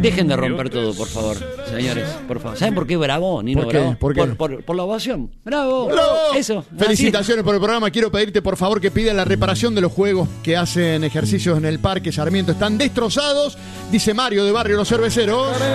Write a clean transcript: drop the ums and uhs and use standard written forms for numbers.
Dejen de romper todo, por favor, señores, por favor. ¿Saben por qué bravo, Nino? ¿Por qué? Bravo? ¿Por qué? Por la ovación. ¡Bravo! ¡Bravo! Eso. Felicitaciones por el programa. Quiero pedirte, por favor, que pidan la reparación de los juegos que hacen ejercicios en el Parque Sarmiento. Están destrozados, dice Mario de Barrio Los Cerveceros.